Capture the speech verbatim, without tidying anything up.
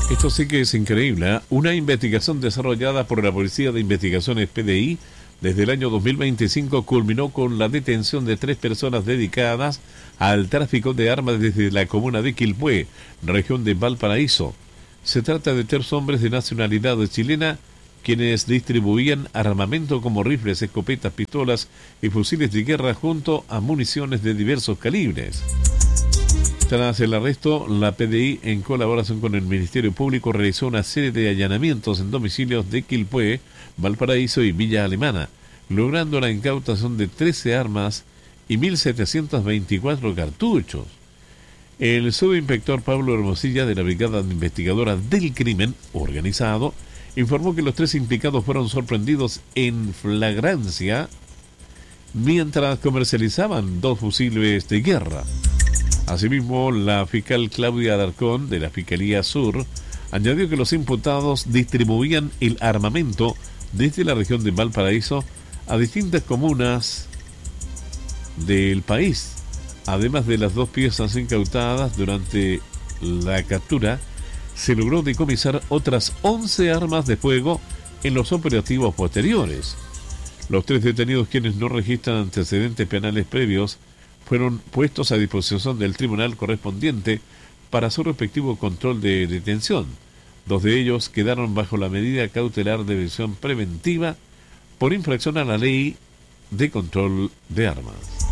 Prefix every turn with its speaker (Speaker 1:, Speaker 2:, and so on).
Speaker 1: Esto sí que es increíble, ¿eh? Una investigación desarrollada por la Policía de Investigaciones P D I desde el año dos mil veinticinco culminó con la detención de tres personas dedicadas al tráfico de armas desde la comuna de Quilpué, región de Valparaíso. Se trata de tres hombres de nacionalidad chilena quienes distribuían armamento como rifles, escopetas, pistolas y fusiles de guerra junto a municiones de diversos calibres. Tras el arresto, la P D I, en colaboración con el Ministerio Público, realizó una serie de allanamientos en domicilios de Quilpué, Valparaíso y Villa Alemana, logrando la incautación de trece armas y mil setecientos veinticuatro cartuchos. El subinspector Pablo Hermosilla, de la Brigada Investigadora del Crimen Organizado, informó que los tres implicados fueron sorprendidos en flagrancia mientras comercializaban dos fusiles de guerra. Asimismo, la fiscal Claudia Alarcón, de la Fiscalía Sur, añadió que los imputados distribuían el armamento desde la región de Valparaíso a distintas comunas del país. Además de las dos piezas incautadas durante la captura, se logró decomisar otras once armas de fuego en los operativos posteriores. Los tres detenidos, quienes no registran antecedentes penales previos, fueron puestos a disposición del tribunal correspondiente para su respectivo control de detención. Dos de ellos quedaron bajo la medida cautelar de prisión preventiva por infracción a la ley de control de armas.